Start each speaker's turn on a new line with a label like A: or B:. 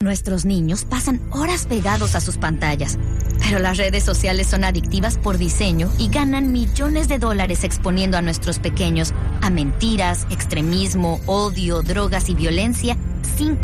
A: Nuestros niños pasan horas pegados a sus pantallas, pero las redes sociales son adictivas por diseño y ganan millones de dólares exponiendo a nuestros pequeños a mentiras, extremismo, odio, drogas y violencia sin